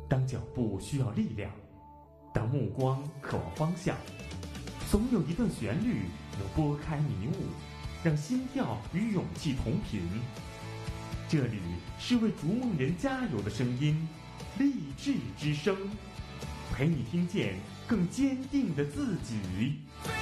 当脚步需要力量，当目光渴望方向，总有一段旋律能拨开迷雾，让心跳与勇气同频。这里是为逐梦人加油的声音，励志之声，陪你听见更坚定的自己。